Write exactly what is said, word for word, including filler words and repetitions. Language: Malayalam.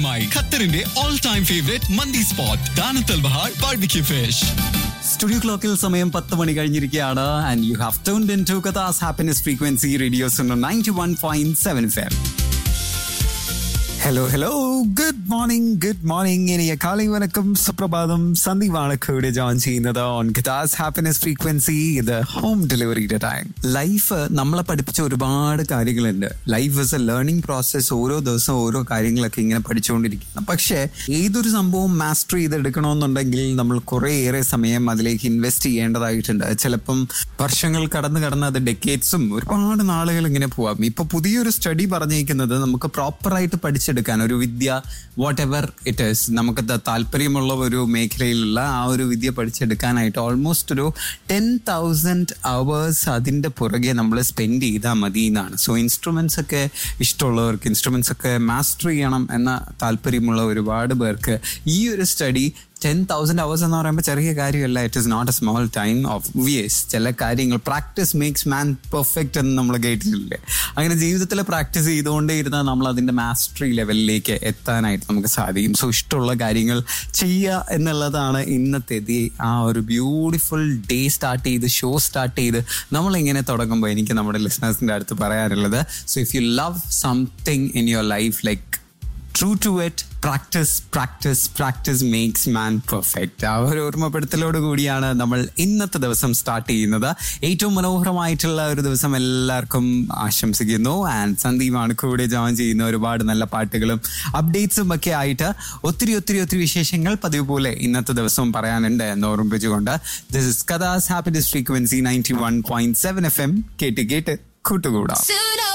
മൈ ഖത്തറിന്റെ ഓൾ ടൈം ഫേവറേറ്റ് മന്തി spot ദാനത്തൽ Bahar barbecue fish. Studio ക്ലോക്കിൽ സമയം പത്ത് മണി കഴിഞ്ഞിരിക്കുകയാണ്. And you have tuned in to കഥാസ് happiness frequency radio ninety one point seven F M. Hello hello good morning good morning Iniya കാലി വണക്കം സുപ്രഭാതം. സന്ദീപാണ് കൂടെ ജോയിൻ ചെയ്യുന്നത് ഓൺ കഥാസ് ഹാപ്പിനെസ് ഫ്രീക്വൻസി. ഇത് ഹോം ഡെലിവറിയുടെ ടൈം. ലൈഫ് നമ്മളെ പഠിപ്പിച്ച ഒരുപാട് കാര്യങ്ങളുണ്ട്. Life is A learning process. ഓരോ ദിവസവും ഓരോ കാര്യങ്ങളൊക്കെ ഇങ്ങനെ പഠിച്ചുകൊണ്ടിരിക്കുന്നു. പക്ഷേ ഏതൊരു സംഭവം മാസ്റ്റർ ചെയ്തെടുക്കണമെന്നുണ്ടെങ്കിൽ നമ്മൾ കുറേയേറെ സമയം അതിലേക്ക് ഇൻവെസ്റ്റ് ചെയ്യേണ്ടതായിട്ടുണ്ട്. ചിലപ്പം വർഷങ്ങൾ കടന്ന് കടന്ന് അത് ഡെക്കേഡ്സും ഒരുപാട് നാളുകൾ ഇങ്ങനെ പോവാം. ഇപ്പൊ പുതിയൊരു സ്റ്റഡി പറഞ്ഞിരിക്കുന്നത് നമുക്ക് പ്രോപ്പറായിട്ട് പഠിച്ചെടുക്കാൻ ഒരു വിദ്യ വാട്ട് എവർ ഇറ്റ് ഈസ്, നമുക്ക് താല്പര്യമുള്ള ഒരു മേഖലയിലുള്ള ആ ഒരു വിദ്യ പഠിച്ചെടുക്കാനായിട്ട് ഓൾമോസ്റ്റ് ഒരു ടെൻ തൗസൻഡ് അവേഴ്സ് അതിൻ്റെ പുറകെ നമ്മൾ സ്പെൻഡ് ചെയ്താൽ മതി എന്നാണ്. സോ ഇൻസ്ട്രുമെന്റ്സ് ഒക്കെ ഇഷ്ടമുള്ളവർക്ക് ഇൻസ്ട്രുമെന്റ്സ് ഒക്കെ മാസ്റ്റർ ചെയ്യണം എന്ന താല്പര്യമുള്ള ഒരുപാട് പേർക്ക് ഈ ഒരു സ്റ്റഡി ടെൻ തൗസൻഡ് അവേഴ്സ് എന്ന് പറയുമ്പോൾ ചെറിയ കാര്യമല്ല. It is not A small time of wears. ചില കാര്യങ്ങൾ പ്രാക്ടീസ് മേക്സ് മാൻ പെർഫെക്റ്റ് എന്ന് നമ്മൾ കേട്ടിട്ടില്ലേ? അങ്ങനെ ജീവിതത്തിൽ പ്രാക്ടീസ് ചെയ്തുകൊണ്ടേ ഇരുന്നാൽ നമ്മൾ അതിൻ്റെ മാസ്റ്ററി ലെവലിലേക്ക് എത്താനായിട്ട് നമുക്ക് സാധിക്കും. സോ ഇഷ്ടമുള്ള കാര്യങ്ങൾ ചെയ്യുക എന്നുള്ളതാണ് ഇന്നത്തെ ആ ഒരു ബ്യൂട്ടിഫുൾ ഡേ സ്റ്റാർട്ട് ചെയ്ത് ഷോ സ്റ്റാർട്ട് ചെയ്ത് നമ്മളിങ്ങനെ തുടങ്ങുമ്പോൾ എനിക്ക് നമ്മുടെ ലിസണേഴ്സിൻ്റെ അടുത്ത് പറയാനുള്ളത്, so if you love something in your life, like true to it, practice practice practice makes man perfect. ആ ഒരു ഓർമ്മപ്പെടുത്തലോട് കൂടിയാണ് നമ്മൾ ഇന്നത്തെ ദിവസം സ്റ്റാർട്ട് ചെയ്യുന്നത്. ഏറ്റവും മനോഹരമായിട്ടുള്ള ഒരു ദിവസം എല്ലാവർക്കും ആശംസിക്കുന്നു. ആൻഡ് സന്ദീപാണ് കൂടെ ജോയിൻ ചെയ്യുന്ന. ഒരുപാട് നല്ല പാട്ടുകളും അപ്ഡേറ്റ്സും ഒക്കെ ആയിട്ട് ഒത്തിരി ഒത്തിരി ഒത്തിരി വിശേഷങ്ങൾ പതിവ് പോലെ ഇന്നത്തെ ദിവസം പറയാനുണ്ട് എന്ന് ഓർമ്മിപ്പിച്ചുകൊണ്ട് this is കഥാസ് happiness frequency ninety one point seven F M. കേട്ട് കേട്ട് കൂട്ടുകൂടാം.